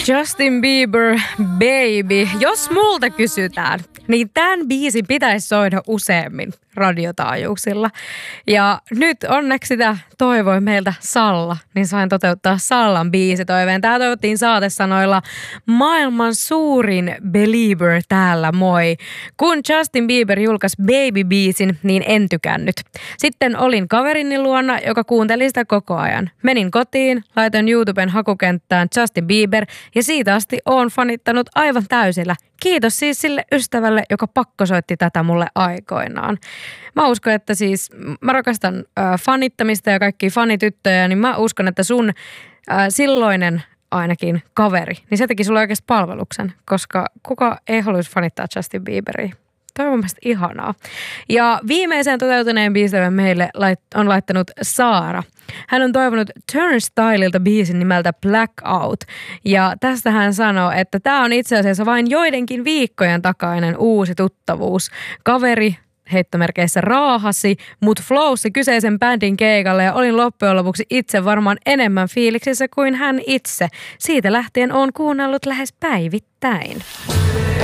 Justin Bieber, Baby. Jos multa kysytään, niin tämän biisin pitäisi soida useammin radiotaajuuksilla. Ja nyt onneksi sitä toivoi meiltä Salla, niin sain toteuttaa Sallan biisitoiveen. Tää toivottiin saatesanoilla maailman suurin Belieber täällä, moi. Kun Justin Bieber julkaisi Baby-biisin, niin en tykännyt. Sitten olin kaverini luona, joka kuunteli sitä koko ajan. Menin kotiin, laitoin YouTuben hakukenttään Justin Bieber ja siitä asti oon fanittanut aivan täysillä. Kiitos siis sille ystävälle, joka pakkosoitti tätä mulle aikoinaan. Mä uskon, että siis mä rakastan fanittamista ja kaikkia fanityttöjä, niin mä uskon, että sun silloinen ainakin kaveri, niin se teki sulle oikeasti palveluksen, koska kuka ei haluaisi fanittaa Justin Bieberia. Toi on mun mielestä ihanaa. Ja viimeisen toteutuneen biisin meille on laittanut Saara. Hän on toivonut Turnstileilta biisin nimeltä Blackout. Ja tästä hän sanoo, että tämä on itse asiassa vain joidenkin viikkojen takainen uusi tuttavuus. Kaveri heittomerkeissä raahasi, mut flowsi kyseisen bändin keikalle ja olin loppujen lopuksi itse varmaan enemmän fiiliksissä kuin hän itse. Siitä lähtien on kuunnellut lähes päivittäin.